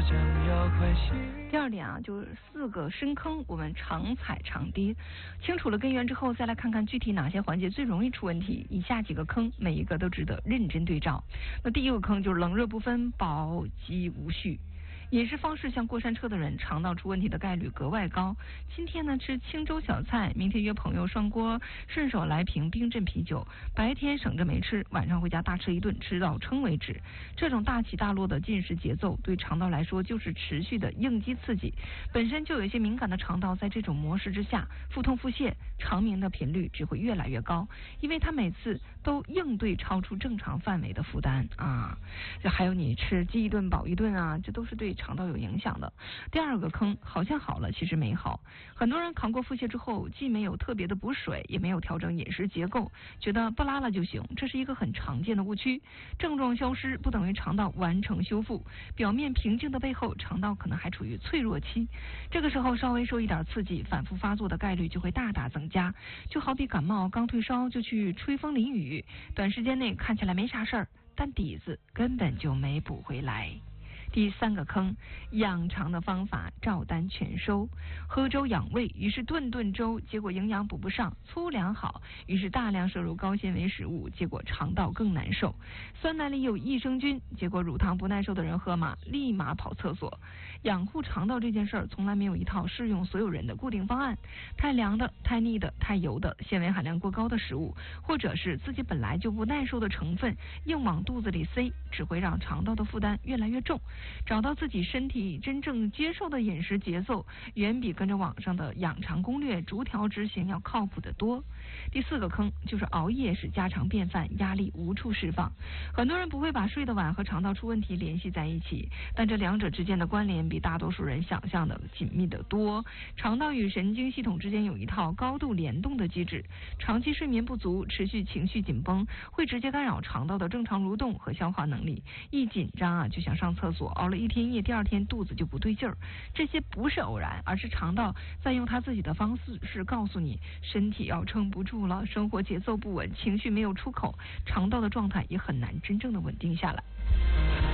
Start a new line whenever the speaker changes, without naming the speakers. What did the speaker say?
第二点啊，就是4个深坑，我们常踩常跌。清楚了根源之后，再来看看具体哪些环节最容易出问题。以下几个坑，每一个都值得认真对照。那第一个坑就是冷热不分，饱饥无序。饮食方式像过山车的人，肠道出问题的概率格外高。今天呢吃清粥小菜，明天约朋友涮锅，顺手来瓶冰镇啤酒，白天省着没吃，晚上回家大吃一顿，吃到撑为止。这种大起大落的进食节奏，对肠道来说就是持续的应激刺激。本身就有一些敏感的肠道，在这种模式之下，腹痛腹泻、肠鸣的频率只会越来越高，因为它每次都应对超出正常范围的负担啊。就还有你吃饥一顿饱一顿啊，这都是对肠道有影响的。第二个坑，好像好了，其实没好。很多人扛过腹泻之后，既没有特别的补水，也没有调整饮食结构，觉得不拉了就行，这是一个很常见的误区。症状消失不等于肠道完成修复，表面平静的背后，肠道可能还处于脆弱期。这个时候稍微受一点刺激，反复发作的概率就会大大增加。就好比感冒刚退烧就去吹风淋雨，短时间内看起来没啥事儿，但底子根本就没补回来。第三个坑，养肠的方法照单全收。喝粥养胃，于是顿顿粥，结果营养补不上；粗粮好，于是大量摄入高纤维食物，结果肠道更难受。酸奶里有益生菌，结果乳糖不耐受的人喝嘛，立马跑厕所。养护肠道这件事儿，从来没有一套适用所有人的固定方案。太凉的、太腻的、太油的、纤维含量过高的食物，或者是自己本来就不耐受的成分，硬往肚子里塞，只会让肠道的负担越来越重。找到自己身体真正接受的饮食节奏，远比跟着网上的养肠攻略逐条执行要靠谱得多。第四个坑就是熬夜是家常便饭，压力无处释放。很多人不会把睡得晚和肠道出问题联系在一起，但这两者之间的关联比大多数人想象的紧密得多。肠道与神经系统之间有一套高度联动的机制，长期睡眠不足、持续情绪紧绷，会直接干扰肠道的正常蠕动和消化能力。一紧张啊，就想上厕所，熬了一天夜，第二天肚子就不对劲儿。这些不是偶然，而是肠道在用它自己的方式告诉你，身体要撑不住了，生活节奏不稳，情绪没有出口，肠道的状态也很难真正的稳定下来。